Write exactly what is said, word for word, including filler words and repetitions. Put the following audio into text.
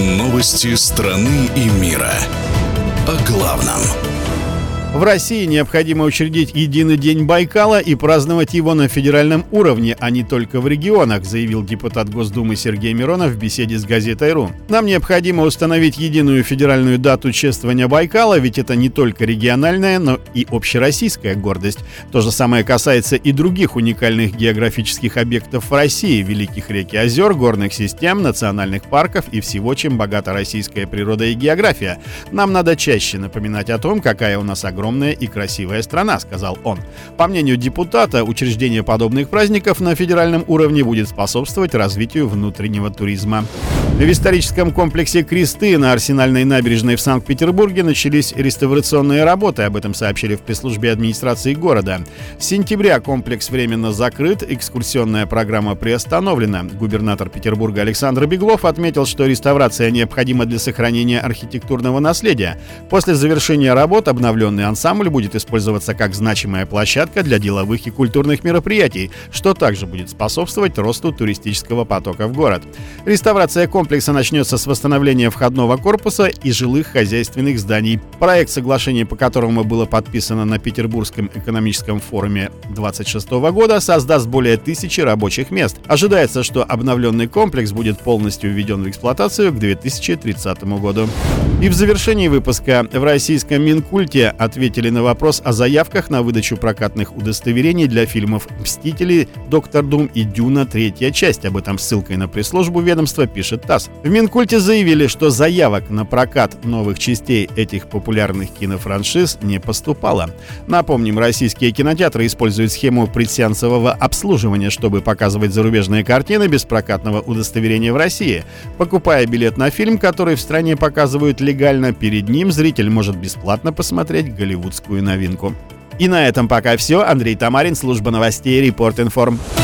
Новости страны и мира. О главном. В России необходимо учредить единый день Байкала и праздновать его на федеральном уровне, а не только в регионах, заявил депутат Госдумы Сергей Миронов в беседе с газетой «Ру». Нам необходимо установить единую федеральную дату чествования Байкала, ведь это не только региональная, но и общероссийская гордость. То же самое касается и других уникальных географических объектов в России, великих рек и озер, горных систем, национальных парков и всего, чем богата российская природа и география. Нам надо чаще напоминать о том, какая у нас огромная Огромная и красивая страна, сказал он. По мнению депутата, учреждение подобных праздников на федеральном уровне будет способствовать развитию внутреннего туризма. В историческом комплексе «Кресты» на Арсенальной набережной в Санкт-Петербурге начались реставрационные работы. Об этом сообщили в пресс-службе администрации города. С сентября комплекс временно закрыт, экскурсионная программа приостановлена. Губернатор Петербурга Александр Беглов отметил, что реставрация необходима для сохранения архитектурного наследия. После завершения работ обновленный ансамбль будет использоваться как значимая площадка для деловых и культурных мероприятий, что также будет способствовать росту туристического потока в город. Реставрация комплекса начнется с восстановления входного корпуса и жилых хозяйственных зданий. Проект соглашения, по которому было подписано на Петербургском экономическом форуме двадцать шестого года, создаст более тысячи рабочих мест. Ожидается, что обновленный комплекс будет полностью введен в эксплуатацию к две тысячи тридцатому году. И в завершении выпуска: в российском Минкульте ответили на вопрос о заявках на выдачу прокатных удостоверений для фильмов «Мстители», «Доктор Дум» и «Дюна. Третья часть». Об этом ссылкой на пресс-службу ведомства пишет ТАСС. В Минкульте заявили, что заявок на прокат новых частей этих популярных кинофраншиз не поступало. Напомним, российские кинотеатры используют схему предсеансового обслуживания, чтобы показывать зарубежные картины без прокатного удостоверения в России. Покупая билет на фильм, который в стране показывают легально, перед ним зритель может бесплатно посмотреть голливудскую новинку. И на этом пока все. Андрей Тамарин, служба новостей Репорт Информ.